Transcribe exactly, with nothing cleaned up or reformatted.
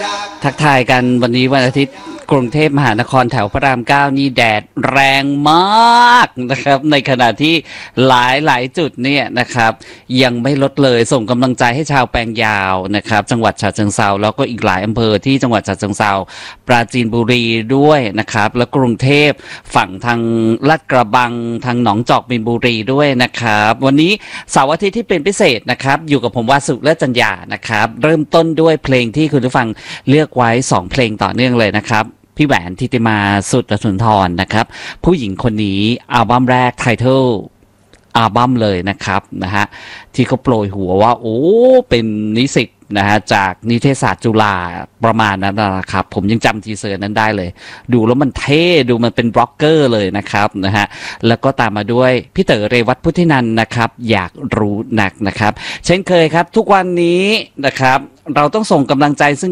ทักทายกันวันนี้วันอาทิตย์กรุงเทพมหานครแถวพระรามเก้านี่แดดแรงมากนะครับในขณะที่หลายหลายจุดเนี่ยนะครับยังไม่ลดเลยส่งกำลังใจให้ชาวแปลงยาวนะครับจังหวัดฉะเชิงเทราแล้วก็อีกหลายอำเภอที่จังหวัดฉะเชิงเทราปราจีนบุรีด้วยนะครับและกรุงเทพฝั่งทางลาดกระบังทางหนองจอกมีนบุรีด้วยนะครับวันนี้เสาร์อาทิตย์ที่เป็นพิเศษนะครับอยู่กับผมวาสุและจัญญานะครับเริ่มต้นด้วยเพลงที่คุณผู้ฟังเลือกไว้สองเพลงต่อเนื่องเลยนะครับพี่แหวนทิติมาสุดสุนทรนะครับผู้หญิงคนนี้อัลบั้มแรกไทเทิลอัลบั้มเลยนะครับนะฮะที่เขาโปรยหัวว่าโอ้เป็นนิสิตนะฮะจากนิเทศศาสตร์จุฬาประมาณนั้นนะครับผมยังจำทีเซอร์นั้นได้เลยดูแล้วมันเท่ดูมันเป็นบล็อกเกอร์เลยนะครับนะฮะแล้วก็ตามมาด้วยพี่เต๋อเรวัตพุทธินันท์นะครับอยากรู้หนักนะครับเช่นเคยครับทุกวันนี้นะครับเราต้องส่งกำลังใจซึ่ง